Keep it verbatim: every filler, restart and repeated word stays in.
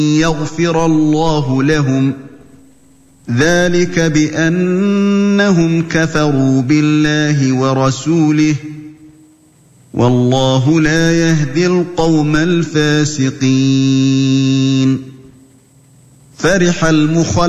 يغفر الله لهم ذلك بأنهم كفروا بالله ورسوله والله لا يهدي القوم الفاسقين. فرح المخلفون